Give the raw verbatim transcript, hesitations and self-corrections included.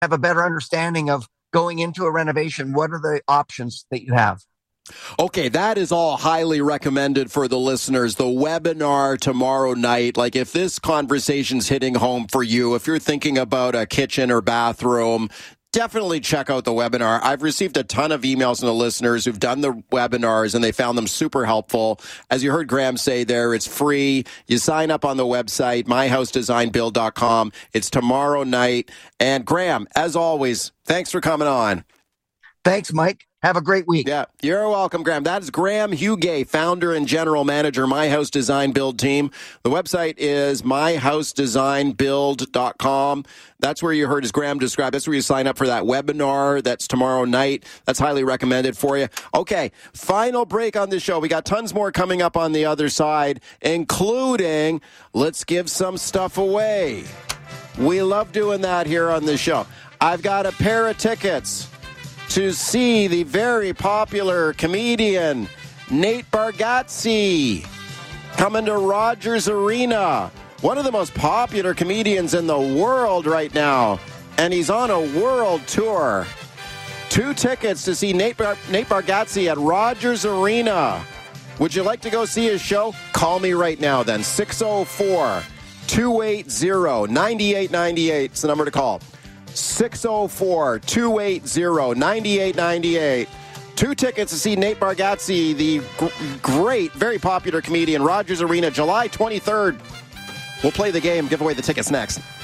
have a better understanding of going into a renovation, what are the options that you have? Okay, that is all highly recommended for the listeners. The webinar tomorrow night, like if this conversation's hitting home for you, if you're thinking about a kitchen or bathroom, definitely check out the webinar. I've received a ton of emails from the listeners who've done the webinars and they found them super helpful. As you heard Graham say there, it's free. You sign up on the website, my house design build dot com. It's tomorrow night. And Graham, as always, thanks for coming on. Thanks, Mike. Have a great week. Yeah, you're welcome, Graham. That is Graham Hugay, founder and general manager, My House Design Build Team. The website is my house design build dot com. That's where you heard, as Graham described, that's where you sign up for that webinar. That's tomorrow night. That's highly recommended for you. Okay, final break on this show. We got tons more coming up on the other side, including let's give some stuff away. We love doing that here on this show. I've got a pair of tickets to see the very popular comedian Nate Bargatze coming to Rogers Arena. One of the most popular comedians in the world right now. And he's on a world tour. Two tickets to see Nate, Bar- Nate Bargatze at Rogers Arena. Would you like to go see his show? Call me right now then. six oh four, two eight zero, nine eight nine eight. It's the number to call. six oh four, two eight zero, nine eight nine eight. Two tickets to see Nate Bargatze, the gr- great, very popular comedian, Rogers Arena, July twenty-third. We'll play the game, give away the tickets next.